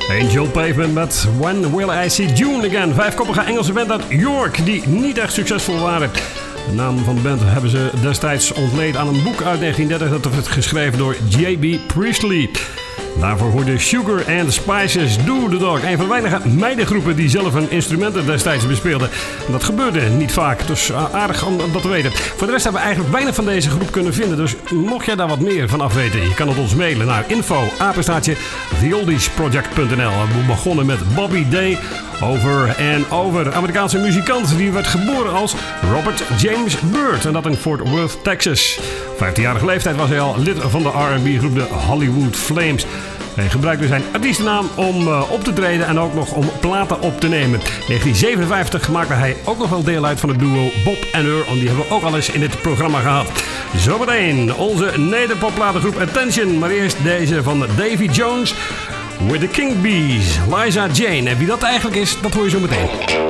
Angel Pavement met When Will I See June Again. Vijfkoppige Engelse band uit York die niet echt succesvol waren. De naam van de band hebben ze destijds ontleend aan een boek uit 1930. Dat werd geschreven door J.B. Priestley. Daarvoor hoorde Sugar and Spices Do The Dog. Een van de weinige meidengroepen die zelf hun instrumenten destijds bespeelden. En dat gebeurde niet vaak, dus aardig om dat te weten. Voor de rest hebben we eigenlijk weinig van deze groep kunnen vinden. Dus mocht jij daar wat meer van af weten, je kan het ons mailen naar info@theoldiesproject.nl. We begonnen met Bobby Day. Over en over. Amerikaanse muzikant die werd geboren als Robert James Byrd. En dat in Fort Worth, Texas. Op 15-jarige leeftijd was hij al lid van de R&B groep de Hollywood Flames. Hij gebruikte zijn artiestennaam om op te treden en ook nog om platen op te nemen. In 1957 maakte hij ook nog wel deel uit van het duo Bob and Earl. En die hebben we ook al eens in dit programma gehad. Zometeen onze nederpopplatengroep Attention. Maar eerst deze van Davy Jones with the King Bees, Liza Jane. En wie dat eigenlijk is, dat hoor je zo meteen.